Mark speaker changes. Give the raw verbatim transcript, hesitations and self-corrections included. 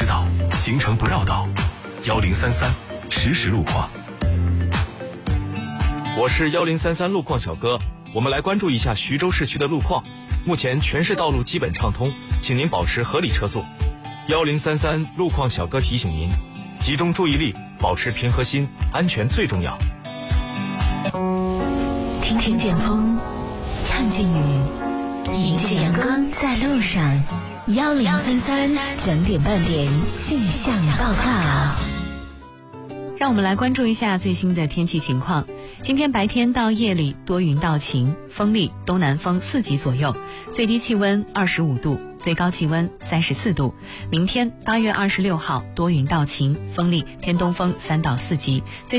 Speaker 1: 知道，行程不绕道。幺零三三实时路况。
Speaker 2: 我是幺零三三路况小哥，我们来关注一下徐州市区的路况。目前全市道路基本畅通，请您保持合理车速。幺零三三路况小哥提醒您，集中注意力，保持平和心，安全最重要。
Speaker 3: 听听见风，看见雨，迎着阳光在路上。幺零三三整点半点气象报告。
Speaker 4: 让我们来关注一下最新的天气情况。今天白天到夜里多云到晴，风力东南风四级左右，最低气温二十五度，最高气温三十四度。明天八月二十六号多云到晴，风力偏东风三到四级，最